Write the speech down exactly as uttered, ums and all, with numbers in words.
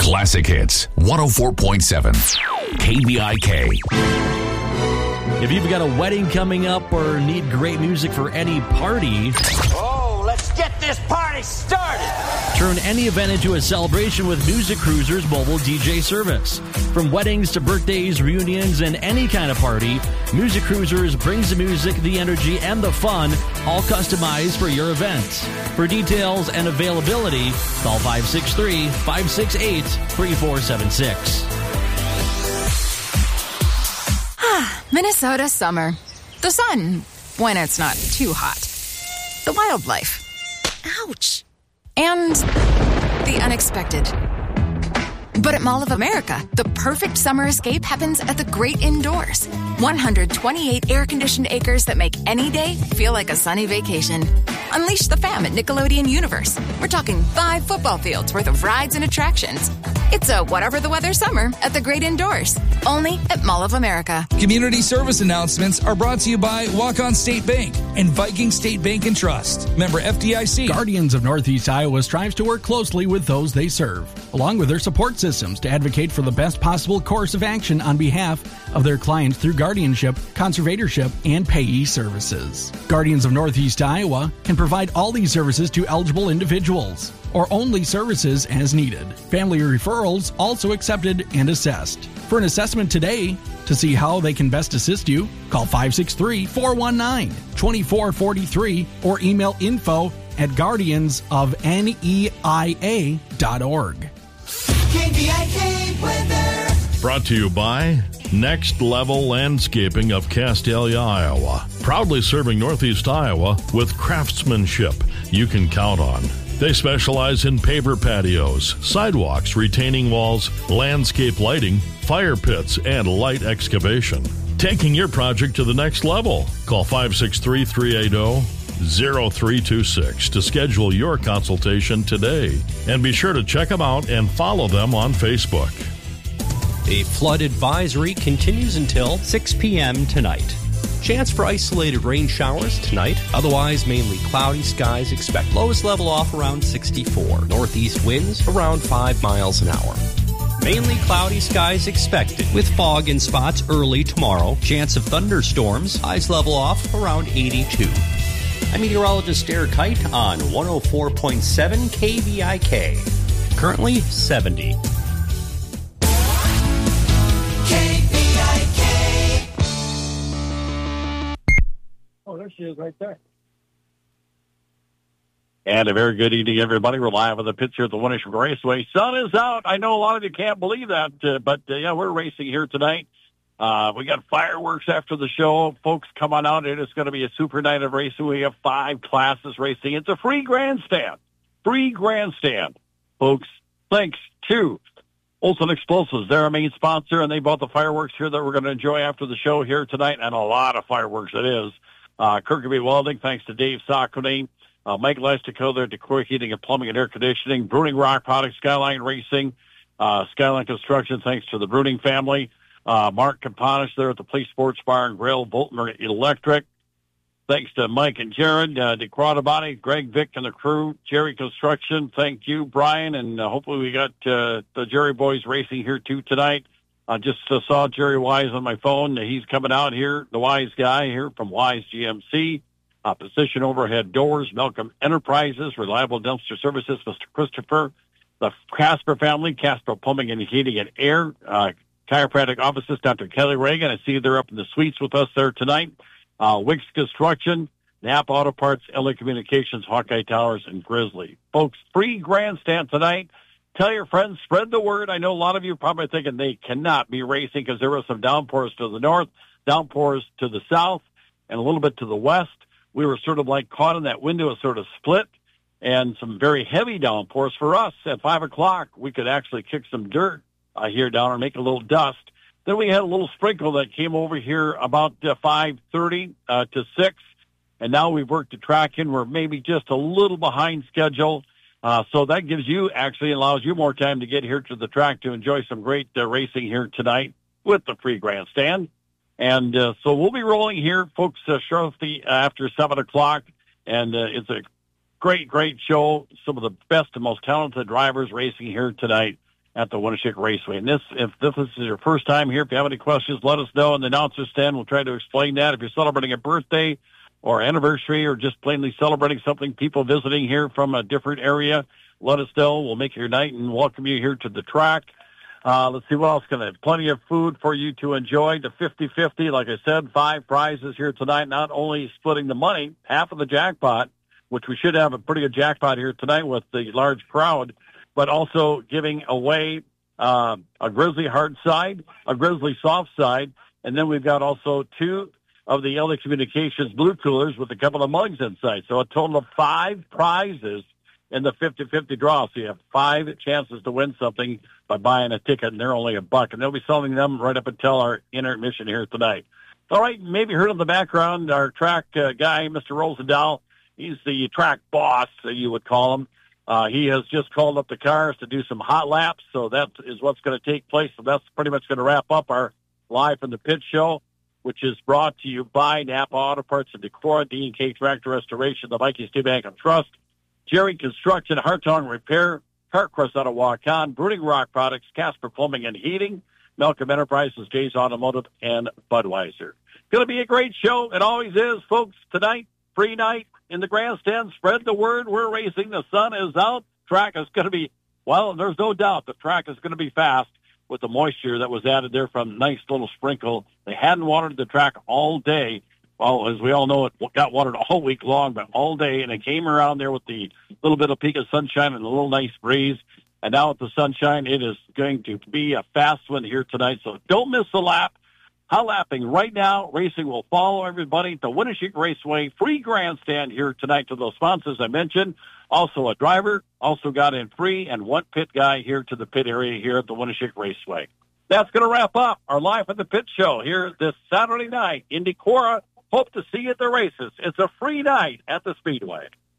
Classic Hits, one oh four point seven, K B I K. If you've got a wedding coming up or need great music for any party... Oh, let's get this party started! Turn any event into a celebration with Music Cruiser's mobile D J service. From weddings to birthdays, reunions, and any kind of party, Music Cruisers brings the music, the energy, and the fun, all customized for your event. For details and availability, call five six three, five six eight, three four seven six. Minnesota summer. The sun, when it's not too hot. The wildlife. Ouch. And the unexpected. But at Mall of America, the perfect summer escape happens at the great indoors. one hundred twenty-eight air-conditioned acres that make any day feel like a sunny vacation. Unleash the fam at Nickelodeon Universe. We're talking five football fields worth of rides and attractions. It's a whatever the weather summer at the great indoors. Only at Mall of America. Community service announcements are brought to you by Walk-On State Bank and Viking State Bank and Trust. Member F D I C. Guardians of Northeast Iowa strives to work closely with those they serve, along with their support systems, to advocate for the best possible course of action on behalf of their clients through guardianship, conservatorship, and payee services. Guardians of Northeast Iowa can provide all these services to eligible individuals, or only services as needed. Family referrals also accepted and assessed. For an assessment today, to see how they can best assist you, call five six three, four one nine, two four four three or email info at guardians of neia dot org. K B I K weather. Brought to you by Next Level Landscaping of Castalia, Iowa. Proudly serving Northeast Iowa with craftsmanship you can count on. They specialize in paver patios, sidewalks, retaining walls, landscape lighting, fire pits, and light excavation. Taking your project to the next level. Call five six three, three eight zero, zero three two six to schedule your consultation today. And be sure to check them out and follow them on Facebook. A flood advisory continues until six p.m. tonight. Chance for isolated rain showers tonight. Otherwise, mainly cloudy skies. Expect lowest level off around sixty-four. Northeast winds around five miles an hour. Mainly cloudy skies expected with fog in spots early tomorrow. Chance of thunderstorms. Highs level off around eighty-two. I'm meteorologist Eric Kite on one oh four point seven K B I K. Currently seventy. K B I K. Oh, there she is right there. And a very good evening, everybody. We're live on the pits here at the Winnebago Raceway. Sun is out. I know a lot of you can't believe that, uh, but uh, yeah, we're racing here tonight. Uh, we got fireworks after the show. Folks, come on out. It is going to be a super night of racing. We have five classes racing. It's a free grandstand. Free grandstand. Folks, thanks to Olson Explosives. They're our main sponsor, and they bought the fireworks here that we're going to enjoy after the show here tonight, and a lot of fireworks it is. Uh, Kirkby Welding, thanks to Dave Sacco. Uh, Mike Lestico there, Decor Heating and Plumbing and Air Conditioning, Bruning Rock Products, Skyline Racing, uh, Skyline Construction, thanks to the Bruning family. Uh, Mark Kampanish there at the Police Sports Bar and Grill, Voltmer Electric. Thanks to Mike and Jared, uh, DeQuada Body, Greg, Vic, and the crew, Jerry Construction. Thank you, Brian, and uh, hopefully we got uh, the Jerry boys racing here too tonight. I just uh, saw Jerry Wise on my phone. He's coming out here, the Wise guy here from Wise G M C. Uh, Position Overhead Doors, Malcolm Enterprises, Reliable Dumpster Services, Mister Christopher, the Casper family, Casper Plumbing and Heating and Air, uh, Chiropractic Offices, Doctor Kelly Reagan. I see they're up in the suites with us there tonight. Uh, Wicks Construction, Napa Auto Parts, L A Communications, Hawkeye Towers, and Grizzly. Folks, free grandstand tonight. Tell your friends, spread the word. I know a lot of you are probably thinking they cannot be racing because there were some downpours to the north, downpours to the south, and a little bit to the west. We were sort of like caught in that window, sort of split, and some very heavy downpours for us. At five o'clock, we could actually kick some dirt uh, here down and make a little dust. Then we had a little sprinkle that came over here about uh, five thirty uh, to six, and now we've worked the track in. We're maybe just a little behind schedule, uh, so that gives you, actually allows you more time to get here to the track to enjoy some great uh, racing here tonight with the free grandstand. And uh, so we'll be rolling here, folks, uh, shortly after seven o'clock. And uh, it's a great, great show. Some of the best and most talented drivers racing here tonight. at the Winneshiek Raceway. And this, if this is your first time here, if you have any questions, let us know in the announcer stand. We'll try to explain that. If you're celebrating a birthday or anniversary or just plainly celebrating something, people visiting here from a different area, let us know. We'll make your night and welcome you here to the track. Uh, let's see what else can I have. Plenty of food for you to enjoy. The fifty-fifty, like I said, five prizes here tonight. Not only splitting the money, half of the jackpot, which we should have a pretty good jackpot here tonight with the large crowd, but also giving away uh, a Grizzly hard side, a Grizzly soft side, and then we've got also two of the L A Communications blue coolers with a couple of mugs inside. So a total of five prizes in the fifty-fifty draw. So you have five chances to win something by buying a ticket, and they're only a buck. And they'll be selling them right up until our intermission here tonight. All right, maybe heard in the background, our track uh, guy, Mister Rosendahl. He's the track boss, you would call him. Uh, he has just called up the cars to do some hot laps, so that is what's going to take place. So that's pretty much going to wrap up our Live from the Pit show, which is brought to you by Napa Auto Parts and Decorah, D and K Tractor Restoration, the Viking State Bank and Trust, Jerry Construction, Hartong Repair, Cartcross out of Waukon, Brooding Rock Products, Casper Plumbing and Heating, Malcolm Enterprises, Jay's Automotive, and Budweiser. Going to be a great show. It always is, folks. Tonight, free night in the grandstand. Spread the word. We're racing. The sun is out. Track is going to be, well, there's no doubt the track is going to be fast with the moisture that was added there from nice little sprinkle. They hadn't watered the track all day. Well, as we all know, it got watered all week long, but all day, and it came around there with the little bit of peak of sunshine and a little nice breeze. And now with the sunshine, it is going to be a fast one here tonight, so don't miss the lap. Hot lapping right now. Racing will follow everybody at the Winneshiek Raceway. Free grandstand here tonight to those sponsors I mentioned. Also a driver, also got in free, and one pit guy here to the pit area here at the Winneshiek Raceway. That's going to wrap up our Live at the Pit show here this Saturday night in Decorah. Hope to see you at the races. It's a free night at the Speedway.